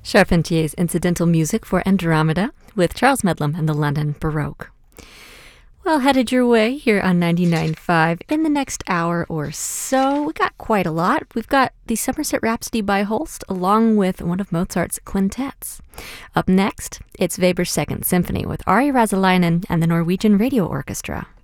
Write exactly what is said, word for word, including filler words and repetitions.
Charpentier's incidental music for Andromeda with Charles Medlem and the London Baroque. Well, headed your way here on ninety-nine point five in the next hour or so. We got quite a lot. We've got the Somerset Rhapsody by Holst, along with one of Mozart's quintets. Up next, it's Weber's Second Symphony with Ari Rasalainen and the Norwegian Radio Orchestra.